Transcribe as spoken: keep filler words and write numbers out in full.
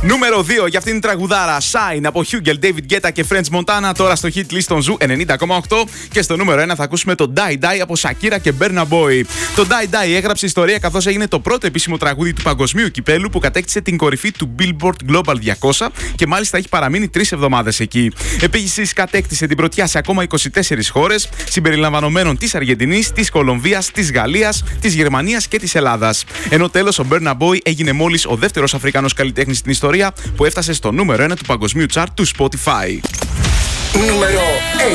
Νούμερο δύο για αυτήν την τραγουδάρα. Shine από Hugel, David Guetta και French Montana. Τώρα στο hit list των Ζου ενενήντα κόμμα οκτώ. Και στο νούμερο ένα θα ακούσουμε το Die Die από Shakira και Burna Boy. Το Die Die έγραψε ιστορία καθώς έγινε το πρώτο επίσημο τραγούδι του παγκοσμίου κυπέλου που κατέκτησε την κορυφή του Billboard Global διακόσια και μάλιστα έχει παραμείνει τρεις εβδομάδες εκεί. Επίσης κατέκτησε την πρωτιά σε ακόμα είκοσι τέσσερις χώρες, συμπεριλαμβανομένων της Αργεντινής, της Κολομβίας, της Γαλλίας, της Γερμανίας και της Ελλάδας. Ενώ τέλος ο Burna Boy έγινε μόλις ο δεύτερος Αφρικανός καλλιτέχνης στην ιστορία που έφτασε στο νούμερο ένα του παγκοσμίου chart του Spotify. Νούμερο έξι.